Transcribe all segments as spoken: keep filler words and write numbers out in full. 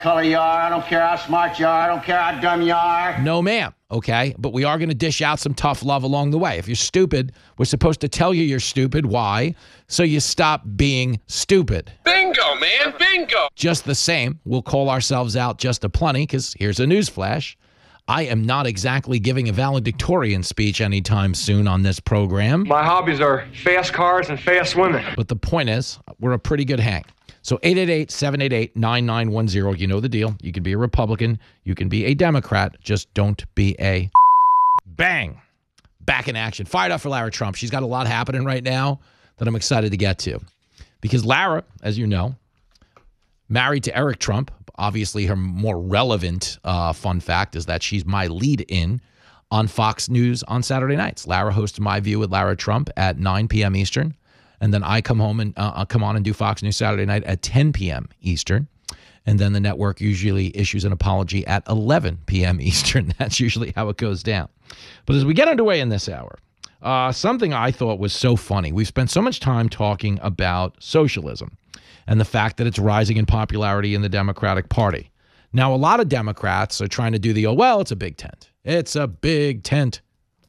color you are. I don't care how smart you are. I don't care how dumb you are. No, ma'am. Okay. But we are going to dish out some tough love along the way. If you're stupid, we're supposed to tell you you're stupid. Why? So you stop being stupid. Bingo, man. Bingo. Just the same, we'll call ourselves out just a plenty, because here's a newsflash. I am not exactly giving a valedictorian speech anytime soon on this program. My hobbies are fast cars and fast women. But the point is, we're a pretty good hang. So eight eight eight, seven eight eight, nine nine one zero, you know the deal. You can be a Republican. You can be a Democrat. Just don't be a bang. Back in action. Fired up for Lara Trump. She's got a lot happening right now that I'm excited to get to. Because Lara, as you know, married to Eric Trump. Obviously, her more relevant uh, fun fact is that she's my lead-in on Fox News on Saturday nights. Lara hosts My View with Lara Trump at nine p.m. Eastern. And then I come home and uh, come on and do Fox News Saturday night at ten p.m. Eastern. And then the network usually issues an apology at eleven p.m. Eastern. That's usually how it goes down. But as we get underway in this hour, uh, something I thought was so funny. We've spent so much time talking about socialism and the fact that it's rising in popularity in the Democratic Party. Now, a lot of Democrats are trying to do the, oh, well, it's a big tent. It's a big tent.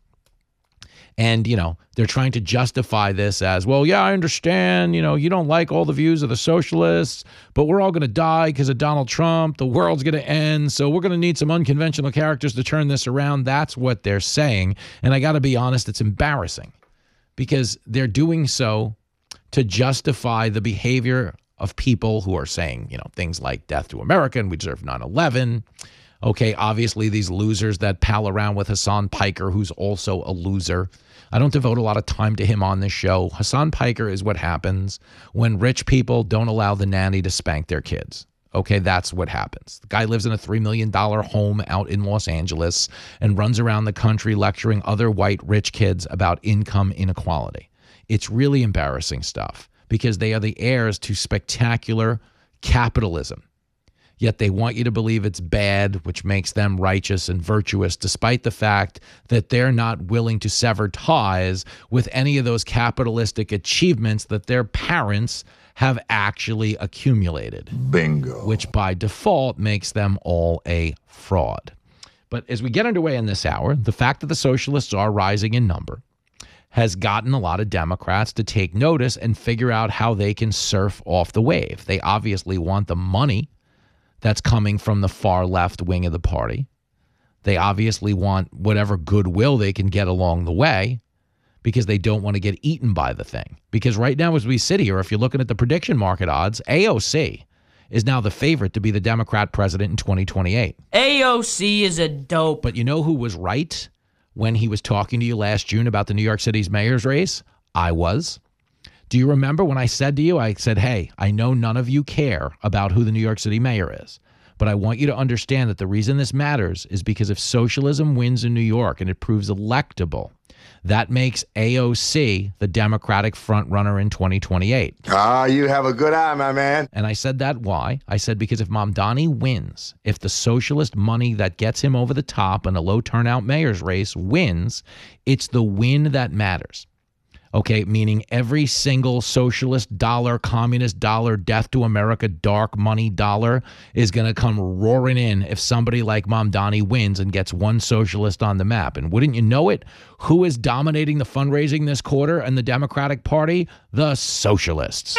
And, you know, they're trying to justify this as, well, yeah, I understand, you know, you don't like all the views of the socialists, but we're all going to die because of Donald Trump. The world's going to end. So we're going to need some unconventional characters to turn this around. That's what they're saying. And I got to be honest, it's embarrassing because they're doing so to justify the behavior of people who are saying, you know, things like death to America and we deserve nine eleven. Okay, obviously these losers that pal around with Hassan Piker, who's also a loser. I don't devote a lot of time to him on this show. Hassan Piker is what happens when rich people don't allow the nanny to spank their kids. Okay, that's what happens. The guy lives in a three million dollars home out in Los Angeles and runs around the country lecturing other white rich kids about income inequality. It's really embarrassing stuff because they are the heirs to spectacular capitalism. Yet they want you to believe it's bad, which makes them righteous and virtuous, despite the fact that they're not willing to sever ties with any of those capitalistic achievements that their parents have actually accumulated. Bingo. Which by default makes them all a fraud. But as we get underway in this hour, the fact that the socialists are rising in number has gotten a lot of Democrats to take notice and figure out how they can surf off the wave. They obviously want the money that's coming from the far left wing of the party. They obviously want whatever goodwill they can get along the way because they don't want to get eaten by the thing. Because right now as we sit here, if you're looking at the prediction market odds, A O C is now the favorite to be the Democrat president in twenty twenty-eight. A O C is a dope. But you know who was right when he was talking to you last June about the New York City's mayor's race? I was. Do you remember when I said to you, I said, hey, I know none of you care about who the New York City mayor is, but I want you to understand that the reason this matters is because if socialism wins in New York and it proves electable, that makes A O C the Democratic frontrunner in twenty twenty-eight. Ah, you have a good eye, my man. And I said that why? I said because if Mamdani wins, if the socialist money that gets him over the top in a low turnout mayor's race wins, it's the win that matters. Okay, meaning every single socialist dollar, communist dollar, death to America, dark money dollar is going to come roaring in if somebody like Mamdani wins and gets one socialist on the map. And wouldn't you know it, who is dominating the fundraising this quarter in the Democratic Party? The socialists.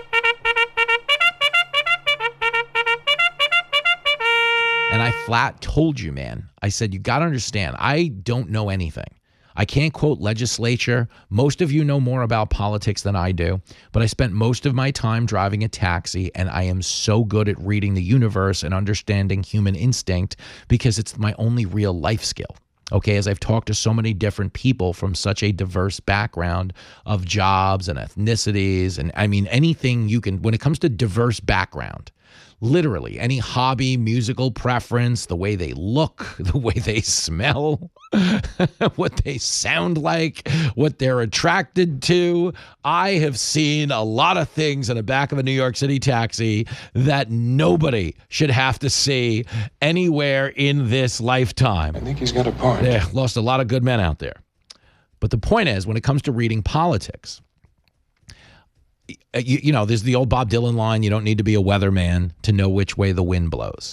And I flat told you, man, I said, you got to understand, I don't know anything. I can't quote legislature. Most of you know more about politics than I do, but I spent most of my time driving a taxi, and I am so good at reading the universe and understanding human instinct because it's my only real life skill. Okay, as I've talked to so many different people from such a diverse background of jobs and ethnicities, and I mean anything you can, when it comes to diverse background, literally any hobby, musical preference, the way they look, the way they smell, what they sound like, what they're attracted to. I have seen a lot of things in the back of a New York City taxi that nobody should have to see anywhere in this lifetime. I think he's got a point. Yeah, lost a lot of good men out there. But the point is, when it comes to reading politics, uh, you, you know, there's the old Bob Dylan line, you don't need to be a weatherman to know which way the wind blows.